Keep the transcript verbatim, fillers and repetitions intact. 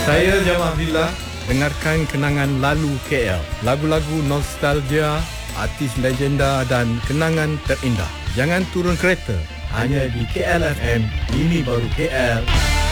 Saya Jamal Abdillah. Dengarkan kenangan lalu K L. Lagu-lagu nostalgia, artis legenda dan kenangan terindah. Jangan turun kereta. Hanya di K L F M. Ini baru K L.